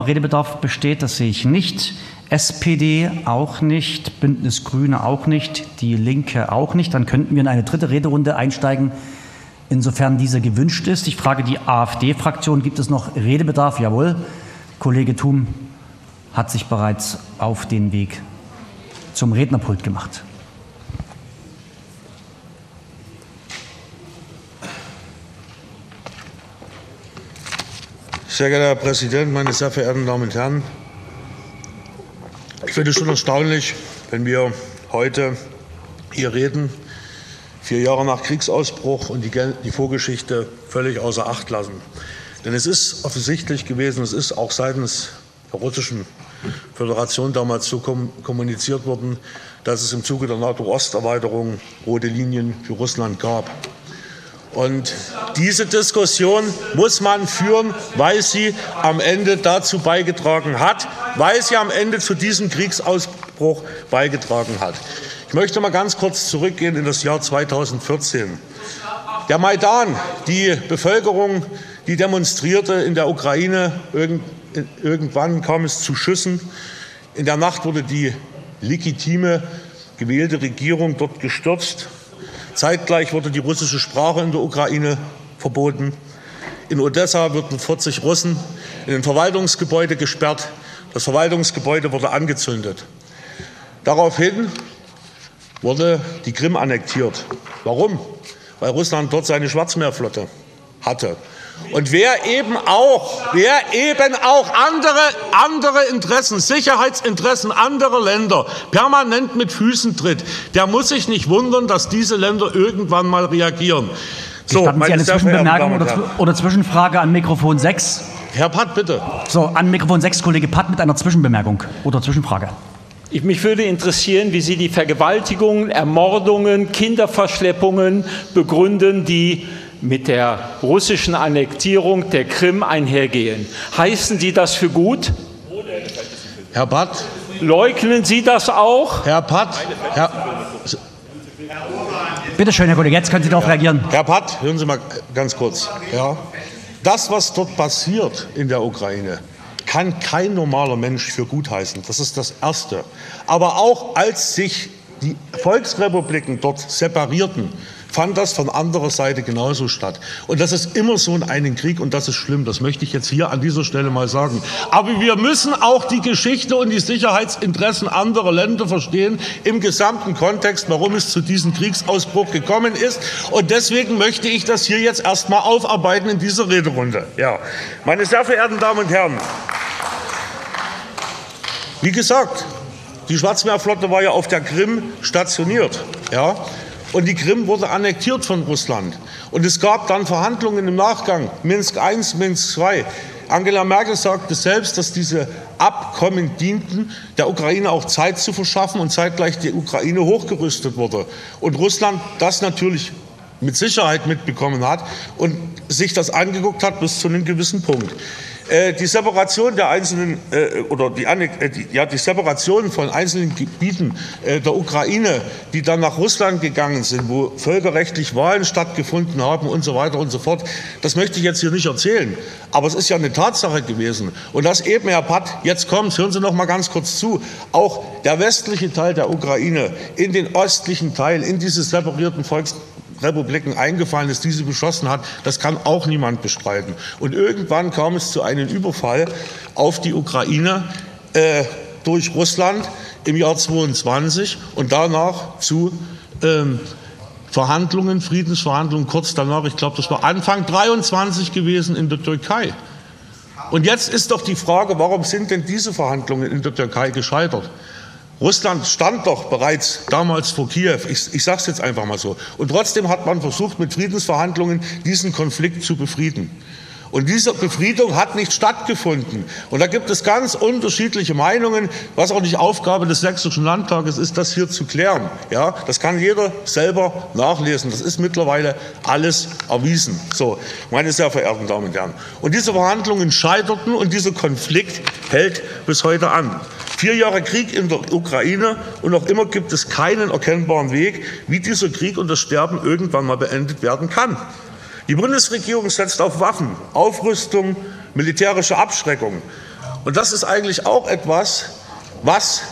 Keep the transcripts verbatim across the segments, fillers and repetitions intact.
Redebedarf besteht, das sehe ich nicht. S P D auch nicht, Bündnis Grüne auch nicht, die Linke auch nicht. Dann könnten wir in eine dritte Rederunde einsteigen, insofern diese gewünscht ist. Ich frage die AfD-Fraktion, gibt es noch Redebedarf? Jawohl. Kollege Thum hat sich bereits auf den Weg zum Rednerpult gemacht. Sehr geehrter Herr Präsident, meine sehr verehrten Damen und Herren! Ich finde es schon erstaunlich, wenn wir heute hier reden, vier Jahre nach Kriegsausbruch, und die, die Vorgeschichte völlig außer Acht lassen. Denn es ist offensichtlich gewesen, es ist auch seitens der Russischen Föderation damals so kommuniziert worden, dass es im Zuge der NATO-Osterweiterung rote Linien für Russland gab. Und diese Diskussion muss man führen, weil sie am Ende dazu beigetragen hat, weil sie am Ende zu diesem Kriegsausbruch beigetragen hat. Ich möchte mal ganz kurz zurückgehen in das Jahr zweitausendvierzehn. Der Maidan, die Bevölkerung, die demonstrierte in der Ukraine, irgendwann kam es zu Schüssen. In der Nacht wurde die legitime, gewählte Regierung dort gestürzt. Zeitgleich wurde die russische Sprache in der Ukraine verboten. In Odessa wurden vierzig Russen in ein Verwaltungsgebäude gesperrt. Das Verwaltungsgebäude wurde angezündet. Daraufhin wurde die Krim annektiert. Warum? Weil Russland dort seine Schwarzmeerflotte hatte. Und wer eben auch, wer eben auch andere, andere Interessen, Sicherheitsinteressen anderer Länder permanent mit Füßen tritt, der muss sich nicht wundern, dass diese Länder irgendwann mal reagieren. So, meine Sie eine Zwischenbemerkung oder, oder Zwischenfrage an Mikrofon sechs? Herr Patt, bitte. So, an Mikrofon sechs, Kollege Patt mit einer Zwischenbemerkung oder Zwischenfrage. Ich, mich würde interessieren, wie Sie die Vergewaltigungen, Ermordungen, Kinderverschleppungen begründen, die mit der russischen Annektierung der Krim einhergehen. Heißen Sie das für gut? Herr Patt. Leugnen Sie das auch? Herr Patt. Herr Bitte schön, Herr Kollege, jetzt können Sie darauf reagieren. Herr Patt, hören Sie mal ganz kurz. Ja. Das, was dort passiert in der Ukraine, kann kein normaler Mensch für gut heißen. Das ist das Erste. Aber auch als sich die Volksrepubliken dort separierten, fand das von anderer Seite genauso statt. Und das ist immer so in einem Krieg, und das ist schlimm. Das möchte ich jetzt hier an dieser Stelle mal sagen. Aber wir müssen auch die Geschichte und die Sicherheitsinteressen anderer Länder verstehen im gesamten Kontext, warum es zu diesem Kriegsausbruch gekommen ist. Und deswegen möchte ich das hier jetzt erst mal aufarbeiten in dieser Rederunde. Ja. Meine sehr verehrten Damen und Herren, wie gesagt, die Schwarzmeerflotte war ja auf der Krim stationiert. Ja. Und die Krim wurde annektiert von Russland. Und es gab dann Verhandlungen im Nachgang, Minsk eins, Minsk zwei. Angela Merkel sagte selbst, dass diese Abkommen dienten, der Ukraine auch Zeit zu verschaffen und zeitgleich die Ukraine hochgerüstet wurde. Und Russland das natürlich mit Sicherheit mitbekommen hat und sich das angeguckt hat bis zu einem gewissen Punkt. Die Separation der einzelnen oder die, ja, die Separation von einzelnen Gebieten der Ukraine, die dann nach Russland gegangen sind, wo völkerrechtlich Wahlen stattgefunden haben und so weiter und so fort, das möchte ich jetzt hier nicht erzählen. Aber es ist ja eine Tatsache gewesen. Und dass eben, Herr Patt, jetzt kommt, hören Sie noch mal ganz kurz zu, auch der westliche Teil der Ukraine in den östlichen Teil, in diese separierten Volksrepubliken eingefallen ist, die sie beschossen hat, das kann auch niemand bestreiten. Und irgendwann kam es zu einem Überfall auf die Ukraine äh, durch Russland im Jahr zweiundzwanzig und danach zu ähm, Verhandlungen, Friedensverhandlungen kurz danach, ich glaube, das war Anfang dreiundzwanzig gewesen in der Türkei. Und jetzt ist doch die Frage, warum sind denn diese Verhandlungen in der Türkei gescheitert? Russland stand doch bereits damals vor Kiew, ich, ich sage es jetzt einfach mal so. Und trotzdem hat man versucht, mit Friedensverhandlungen diesen Konflikt zu befrieden. Und diese Befriedung hat nicht stattgefunden. Und da gibt es ganz unterschiedliche Meinungen, was auch nicht Aufgabe des Sächsischen Landtages ist, das hier zu klären. Ja, das kann jeder selber nachlesen. Das ist mittlerweile alles erwiesen. So, meine sehr verehrten Damen und Herren. Und diese Verhandlungen scheiterten und dieser Konflikt hält bis heute an. Vier Jahre Krieg in der Ukraine und noch immer gibt es keinen erkennbaren Weg, wie dieser Krieg und das Sterben irgendwann mal beendet werden kann. Die Bundesregierung setzt auf Waffen, Aufrüstung, militärische Abschreckung. Und das ist eigentlich auch etwas, was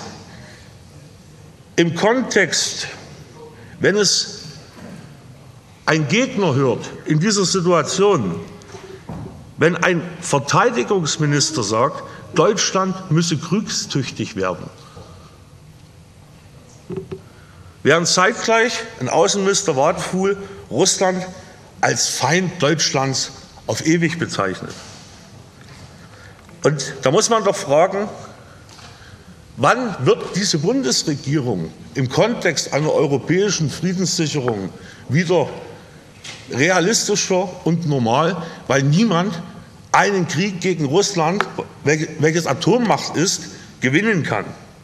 im Kontext, wenn es ein Gegner hört in dieser Situation, wenn ein Verteidigungsminister sagt, Deutschland müsse kriegstüchtig werden, während zeitgleich ein Außenminister Wadefuhl Russland als Feind Deutschlands auf ewig bezeichnet. Und da muss man doch fragen, wann wird diese Bundesregierung im Kontext einer europäischen Friedenssicherung wieder realistischer und normal, weil niemand einen Krieg gegen Russland, welches Atommacht ist, gewinnen kann.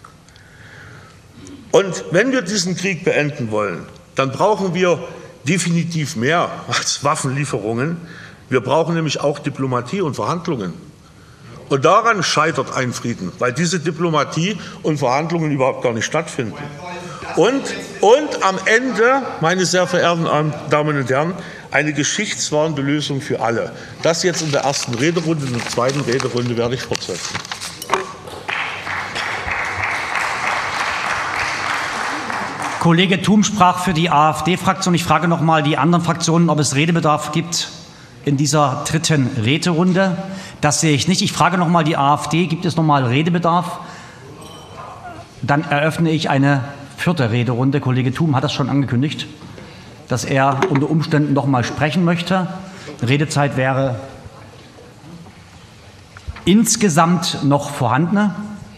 Und wenn wir diesen Krieg beenden wollen, dann brauchen wir definitiv mehr als Waffenlieferungen. Wir brauchen nämlich auch Diplomatie und Verhandlungen. Und daran scheitert ein Frieden, weil diese Diplomatie und Verhandlungen überhaupt gar nicht stattfinden. Und, und am Ende, meine sehr verehrten Damen und Herren, eine geschichtswahrende Lösung für alle. Das jetzt in der ersten Rederunde, in der zweiten Rederunde werde ich fortsetzen. Kollege Thum sprach für die AfD-Fraktion. Ich frage noch mal die anderen Fraktionen, ob es Redebedarf gibt in dieser dritten Rederunde. Das sehe ich nicht. Ich frage noch mal die AfD, gibt es noch mal Redebedarf? Dann eröffne ich eine vierte Rederunde. Kollege Thum hat das schon angekündigt, dass er unter Umständen noch mal sprechen möchte. Redezeit wäre insgesamt noch vorhanden.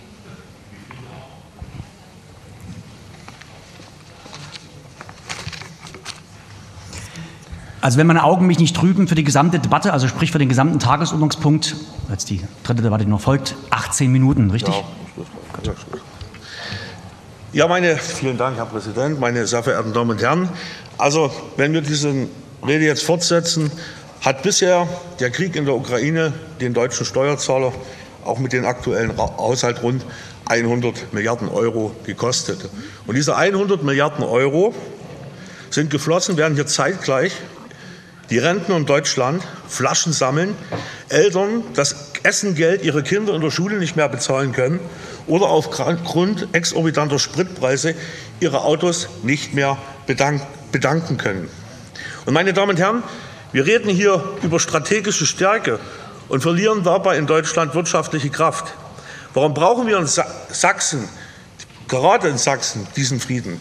Also wenn meine Augen mich nicht trüben, für die gesamte Debatte, also sprich für den gesamten Tagesordnungspunkt, jetzt die dritte Debatte, die noch folgt, achtzehn Minuten, richtig? Ja, ja, meine, vielen Dank, Herr Präsident, meine sehr verehrten Damen und Herren. Also wenn wir diese Rede jetzt fortsetzen, hat bisher der Krieg in der Ukraine den deutschen Steuerzahler auch mit dem aktuellen Haushalt rund hundert Milliarden Euro gekostet. Und diese hundert Milliarden Euro sind geflossen, während hier zeitgleich die Rentner in Deutschland Flaschen sammeln, Eltern das Essengeld ihrer Kinder in der Schule nicht mehr bezahlen können oder aufgrund exorbitanter Spritpreise ihre Autos nicht mehr bedanken können. Und meine Damen und Herren, wir reden hier über strategische Stärke und verlieren dabei in Deutschland wirtschaftliche Kraft. Warum brauchen wir in Sachsen, gerade in Sachsen, diesen Frieden?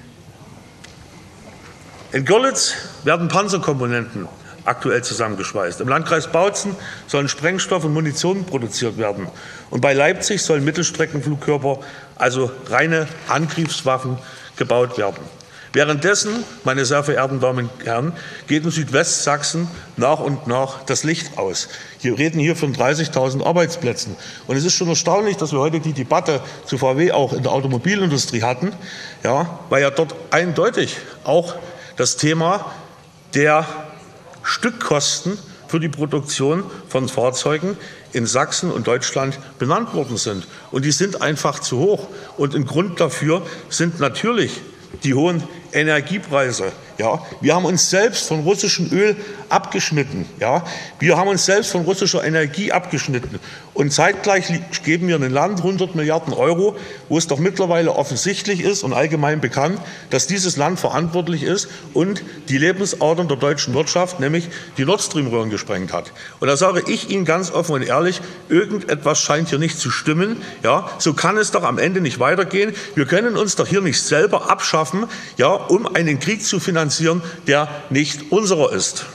In Görlitz werden Panzerkomponenten aktuell zusammengeschweißt. Im Landkreis Bautzen sollen Sprengstoff und Munition produziert werden. Und bei Leipzig sollen Mittelstreckenflugkörper, also reine Angriffswaffen, gebaut werden. Währenddessen, meine sehr verehrten Damen und Herren, geht in Südwestsachsen nach und nach das Licht aus. Wir reden hier von dreißigtausend Arbeitsplätzen. Und es ist schon erstaunlich, dass wir heute die Debatte zu V W auch in der Automobilindustrie hatten, ja, weil ja dort eindeutig auch das Thema der Stückkosten für die Produktion von Fahrzeugen in Sachsen und Deutschland benannt worden sind. Und die sind einfach zu hoch. Und ein Grund dafür sind natürlich die hohen Energiepreise. Ja, wir haben uns selbst von russischem Öl abgeschnitten. Ja, wir haben uns selbst von russischer Energie abgeschnitten. Und zeitgleich geben wir einem Land hundert Milliarden Euro, wo es doch mittlerweile offensichtlich ist und allgemein bekannt, dass dieses Land verantwortlich ist und die Lebensadern der deutschen Wirtschaft, nämlich die Nord Stream-Röhren, gesprengt hat. Und da sage ich Ihnen ganz offen und ehrlich, irgendetwas scheint hier nicht zu stimmen. Ja, so kann es doch am Ende nicht weitergehen. Wir können uns doch hier nicht selber abschaffen, ja, um einen Krieg zu finanzieren, der nicht unserer ist.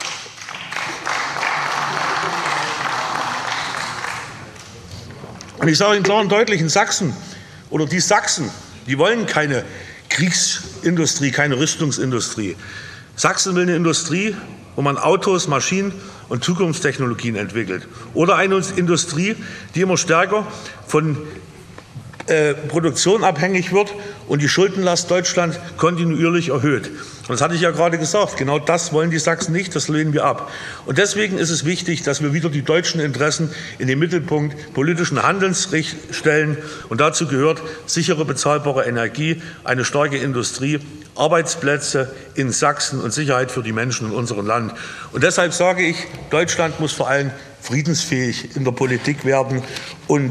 Und ich sage Ihnen klar und deutlich, in Sachsen oder die Sachsen, die wollen keine Kriegsindustrie, keine Rüstungsindustrie. Sachsen will eine Industrie, wo man Autos, Maschinen und Zukunftstechnologien entwickelt. Oder eine Industrie, die immer stärker von äh, Produktion abhängig wird und die Schuldenlast Deutschland kontinuierlich erhöht. Und das hatte ich ja gerade gesagt, genau das wollen die Sachsen nicht, das lehnen wir ab. Und deswegen ist es wichtig, dass wir wieder die deutschen Interessen in den Mittelpunkt politischen Handelns stellen. Und dazu gehört sichere, bezahlbare Energie, eine starke Industrie, Arbeitsplätze in Sachsen und Sicherheit für die Menschen in unserem Land. Und deshalb sage ich, Deutschland muss vor allem friedensfähig in der Politik werden. Und